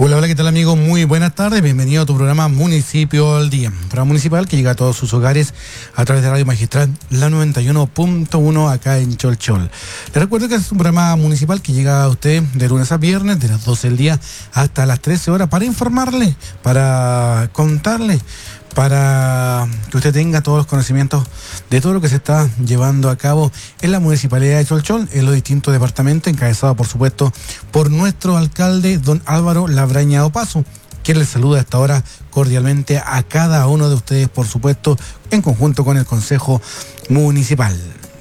Hola, hola, ¿qué tal, amigo? Muy buenas tardes, bienvenido a tu programa Municipio al Día. Programa municipal que llega a todos sus hogares a través de Radio Magistral, la 91.1 acá en Cholchol. Les recuerdo que es un programa municipal que llega a usted de lunes a viernes, de las 12 del día hasta las 13 horas, para informarle, para contarle, para que usted tenga todos los conocimientos de todo lo que se está llevando a cabo en la Municipalidad de Cholchol, en los distintos departamentos, encabezado, por supuesto, por nuestro alcalde, don Álvaro Labraña Opazo, quien les saluda a esta hora cordialmente a cada uno de ustedes, por supuesto, en conjunto con el Consejo Municipal.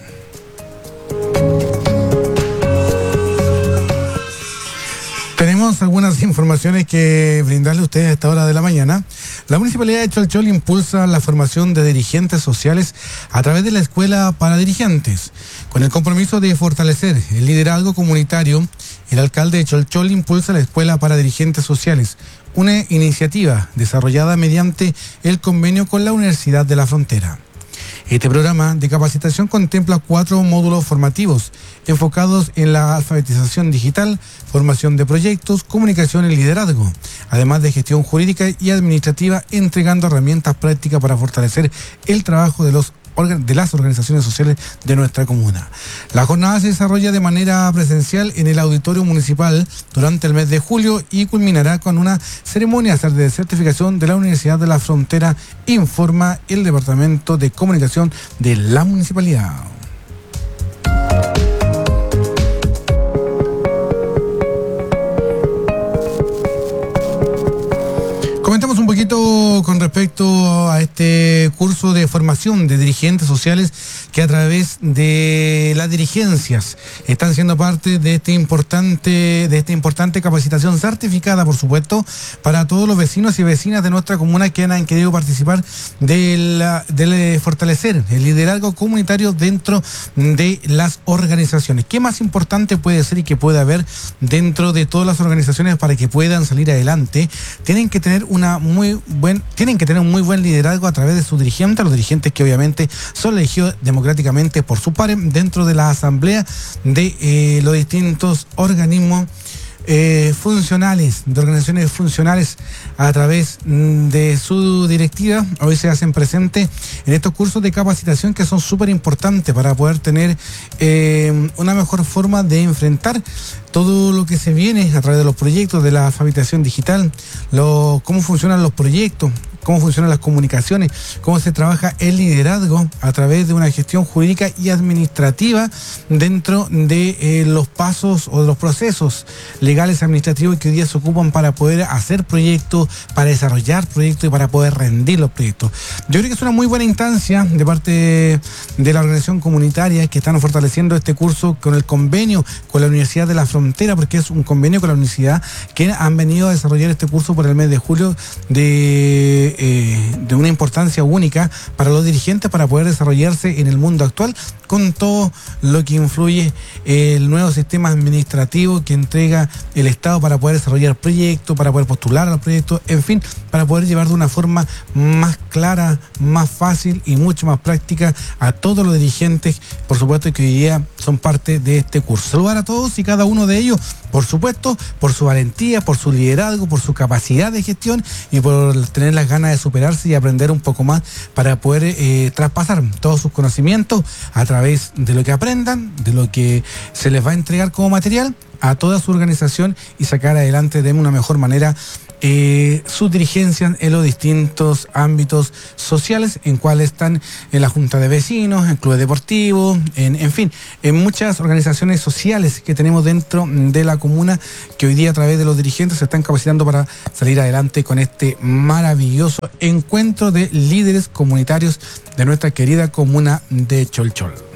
Tenemos algunas informaciones que brindarle a ustedes a esta hora de la mañana. La Municipalidad de Cholchol impulsa la formación de dirigentes sociales a través de la Escuela para Dirigentes. Con el compromiso de fortalecer el liderazgo comunitario, el alcalde de Cholchol impulsa la Escuela para Dirigentes Sociales, una iniciativa desarrollada mediante el convenio con la Universidad de la Frontera. Este programa de capacitación contempla 4 módulos formativos enfocados en la alfabetización digital, formación de proyectos, comunicación y liderazgo, además de gestión jurídica y administrativa, entregando herramientas prácticas para fortalecer el trabajo de las organizaciones sociales de nuestra comuna. La jornada se desarrolla de manera presencial en el auditorio municipal durante el mes de julio y culminará con una ceremonia de certificación de la Universidad de la Frontera, informa el Departamento de Comunicación de la Municipalidad. Comentamos un poquito con respecto a este curso de formación de dirigentes sociales que a través de las dirigencias están siendo parte de esta importante capacitación certificada, por para todos los vecinos y vecinas de nuestra comuna que han querido participar de fortalecer el liderazgo comunitario dentro de las organizaciones. ¿Qué más importante puede ser y que puede haber dentro de todas las organizaciones para que puedan salir adelante? Tienen que tener un muy buen liderazgo a través de sus dirigentes, los dirigentes que obviamente son elegidos democráticamente por su pares dentro de la asamblea de los distintos organismos funcionales, de organizaciones funcionales a través de su directiva. Hoy se hacen presentes en estos cursos de capacitación que son súper importantes para poder tener una mejor forma de enfrentar todo lo que se viene a través de los proyectos de la alfabetización digital, cómo funcionan los proyectos, cómo funcionan las comunicaciones, cómo se trabaja el liderazgo a través de una gestión jurídica y administrativa dentro de los pasos o de los procesos legales administrativos que hoy día se ocupan para poder hacer proyectos, para desarrollar proyectos y para poder rendir los proyectos. Yo creo que es una muy buena instancia de parte de la organización comunitaria que están fortaleciendo este curso con el convenio con la Universidad de la Frontera, porque es un convenio con la universidad que han venido a desarrollar este curso por el mes de julio de una importancia única para los dirigentes para poder desarrollarse en el mundo actual con todo lo que influye el nuevo sistema administrativo que entrega el Estado para poder desarrollar proyectos, para poder postular a los proyectos, en fin, para poder llevar de una forma más clara, más fácil y mucho más práctica a todos los dirigentes, por supuesto, que hoy día son parte de este curso. Saludar a todos y cada uno de ellos, por supuesto, por su valentía, por su liderazgo, por su capacidad de gestión y por tener las ganas de superarse y aprender un poco más para poder traspasar todos sus conocimientos a través de lo que aprendan, de lo que se les va a entregar como material a toda su organización y sacar adelante de una mejor manera sus dirigencias en los distintos ámbitos sociales en cuales están en la Junta de Vecinos, en clubes deportivos, en fin, en muchas organizaciones sociales que tenemos dentro de la comuna que hoy día a través de los dirigentes se están capacitando para salir adelante con este maravilloso encuentro de líderes comunitarios de nuestra querida comuna de Cholchol.